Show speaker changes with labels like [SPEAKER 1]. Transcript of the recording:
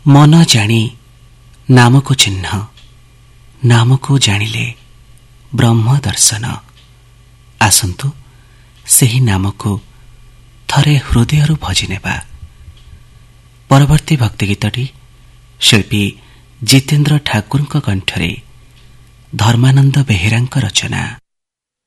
[SPEAKER 1] मन जानी नामको चिन्ह, नामको जानिले ब्रह्म दर्शन। आसन्तु ସେହି ନାମକୁ ଥରେ ହୃଦୟରୁ ଭଜିନେବା। ପରବର୍ତ୍ତୀ ଭକ୍ତି ଗୀତଟି ଶିଳ୍ପୀ ଜିତେନ୍ଦ୍ର ଠାକୁରଙ୍କ କଣ୍ଠରେ ଧର୍ମାନନ୍ଦ ବେହେରାଙ୍କ ରଚନା।